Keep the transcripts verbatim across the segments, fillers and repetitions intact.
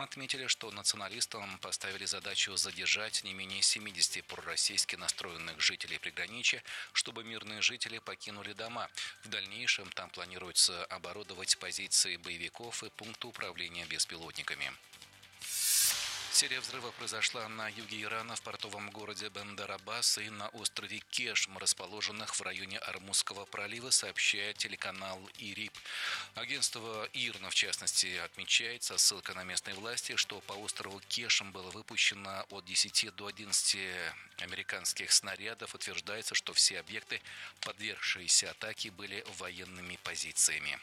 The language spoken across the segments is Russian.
отметили, что националистам поставили задачу задержать не менее семидесяти пророссийски настроенных жителей приграничья, чтобы мирные жители покинули дома. В дальнейшем там планируется оборудовать позиции боевиков и пункты управления беспилотниками. Серия взрывов произошла на юге Ирана, в портовом городе Бендар-Аббас и на острове Кешм, расположенных в районе Ормузского пролива, сообщает телеканал ИРИБ. Агентство ИРНА, в частности, отмечает со ссылкой на местные власти, что по острову Кешм было выпущено от десяти до одиннадцати американских снарядов. Утверждается, что все объекты, подвергшиеся атаке, были военными позициями.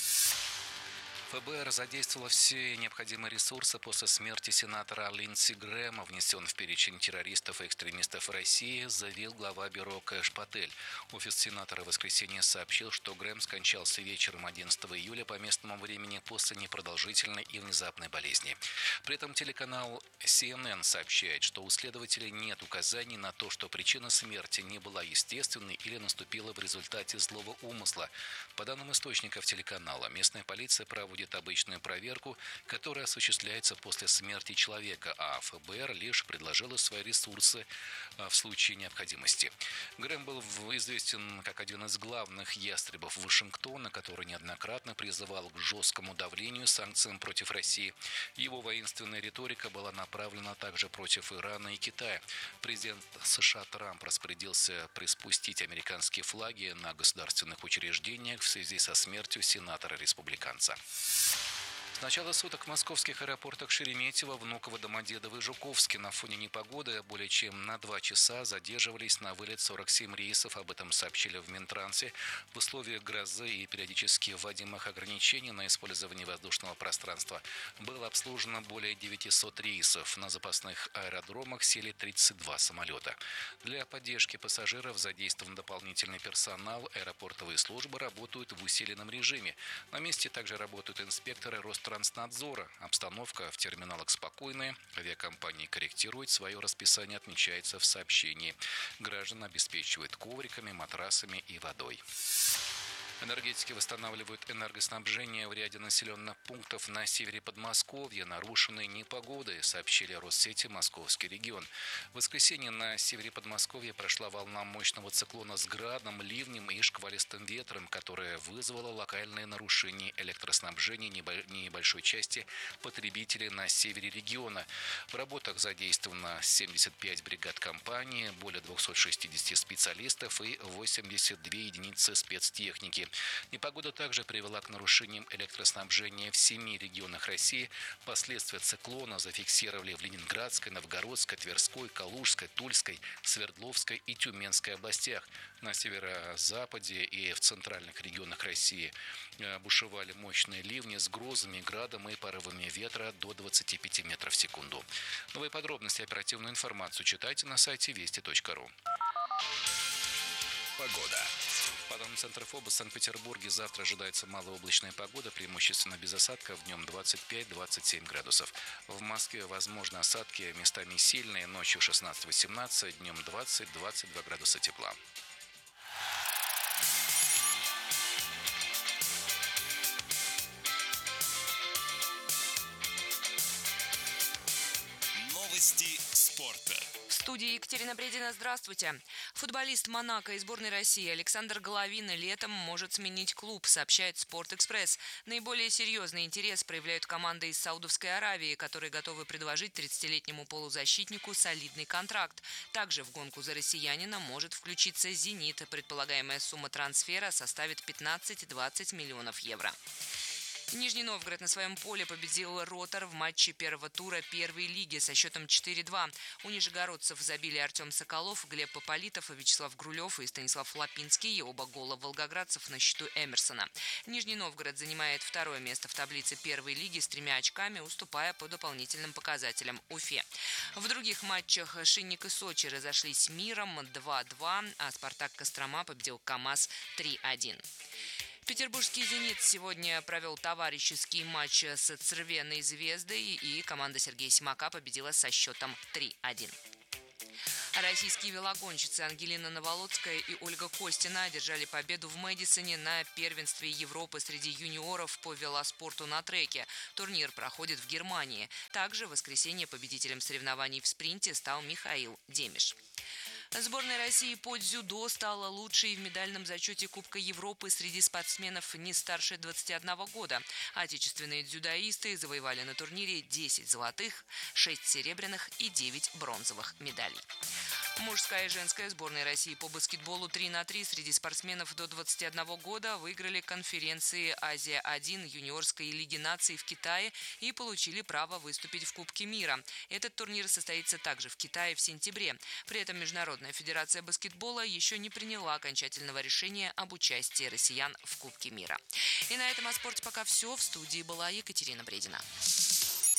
ФБР задействовало все необходимые ресурсы после смерти сенатора Линдси Грэма, внесен в перечень террористов и экстремистов России, заявил глава бюро Кэш Патель. Офис сенатора в воскресенье сообщил, что Грэм скончался вечером одиннадцатого июля по местному времени после непродолжительной и внезапной болезни. При этом телеканал си эн эн сообщает, что у следователей нет указаний на то, что причина смерти не была естественной или наступила в результате злого умысла. По данным источников телеканала, местная полиция проводит обычную проверку, которая осуществляется после смерти человека, а ФБР лишь предложила свои ресурсы в случае необходимости. Грэм был известен как один из главных ястребов Вашингтона, который неоднократно призывал к жесткому давлению, санкциям против России. Его воинственная риторика была направлена также против Ирана и Китая. Президент США Трамп распорядился приспустить американские флаги на государственных учреждениях в связи со смертью сенатора-республиканца. С начала суток в московских аэропортах Шереметьево, Внуково, Домодедово и Жуковске на фоне непогоды более чем на два часа задерживались на вылет сорок семь рейсов. Об этом сообщили в Минтрансе. В условиях грозы и периодически вводимых ограничений на использование воздушного пространства было обслужено более девятисот рейсов. На запасных аэродромах сели тридцать два самолета. Для поддержки пассажиров задействован дополнительный персонал. Аэропортовые службы работают в усиленном режиме. На месте также работают инспекторы Ространснадзора. Обстановка в терминалах спокойная. Авиакомпании корректируют свое расписание, отмечается в сообщении. Граждан обеспечивают ковриками, матрасами и водой. Энергетики восстанавливают энергоснабжение в ряде населенных пунктов на севере Подмосковья, нарушенные непогодой, сообщили Россети Московский регион. В воскресенье на севере Подмосковья прошла волна мощного циклона с градом, ливнем и шквалистым ветром, которая вызвала локальные нарушения электроснабжения небольшой части потребителей на севере региона. В работах задействовано семьдесят пять бригад компании, более двухсот шестидесяти специалистов и восемьдесят две единицы спецтехники. Непогода также привела к нарушениям электроснабжения в семи регионах России. Последствия циклона зафиксировали в Ленинградской, Новгородской, Тверской, Калужской, Тульской, Свердловской и Тюменской областях. На северо-западе и в центральных регионах России бушевали мощные ливни с грозами, градом и порывами ветра до двадцати пяти метров в секунду. Новые подробности и оперативную информацию читайте на сайте вести точка ру. Погода. По данным Центра ФОБОС в Санкт-Петербурге завтра ожидается малооблачная погода, преимущественно без осадков, днем двадцать пять - двадцать семь градусов. В Москве возможны осадки, местами сильные, ночью шестнадцать - восемнадцать, днем двадцать - двадцать два градуса тепла. Новости спорта. В студии Екатерина Бредина. Здравствуйте. Футболист Монако и сборной России Александр Головин летом может сменить клуб, сообщает «Спорт-Экспресс». Наиболее серьезный интерес проявляют команды из Саудовской Аравии, которые готовы предложить тридцатилетнему полузащитнику солидный контракт. Также в гонку за россиянина может включиться «Зенит». Предполагаемая сумма трансфера составит пятнадцать - двадцать миллионов евро. Нижний Новгород на своем поле победил «Ротор» в матче первого тура первой лиги со счетом четыре два. У нижегородцев забили Артем Соколов, Глеб Пополитов, Вячеслав Грулев и Станислав Лапинский. Оба гола волгоградцев на счету Эмерсона. Нижний Новгород занимает второе место в таблице первой лиги с тремя очками, уступая по дополнительным показателям Уфе. В других матчах Шинник и Сочи разошлись миром два два, а Спартак Кострома победил КамАЗ три один. Петербургский «Зенит» сегодня провел товарищеский матч с «Цервеной Звездой», и команда Сергея Симака победила со счетом три один. Российские велогонщицы Ангелина Наволоцкая и Ольга Костина одержали победу в Мэдисоне на первенстве Европы среди юниоров по велоспорту на треке. Турнир проходит в Германии. Также в воскресенье победителем соревнований в спринте стал Михаил Демиш. Сборная России по дзюдо стала лучшей в медальном зачете Кубка Европы среди спортсменов не старше двадцати одного года. Отечественные дзюдоисты завоевали на турнире десять золотых, шесть серебряных и девять бронзовых медалей. Мужская и женская сборная России по баскетболу три на три среди спортсменов до двадцати одного года выиграли конференции «Азия-один» юниорской лиги наций в Китае и получили право выступить в Кубке мира. Этот турнир состоится также в Китае в сентябре. При этом Международная федерация баскетбола еще не приняла окончательного решения об участии россиян в Кубке мира. И на этом о спорте пока все. В студии была Екатерина Бредина.